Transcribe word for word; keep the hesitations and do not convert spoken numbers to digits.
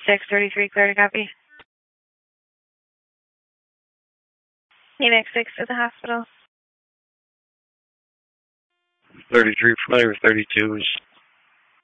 six thirty-three, clear to copy. AMAX six at the hospital. thirty-three, Flyer thirty-two is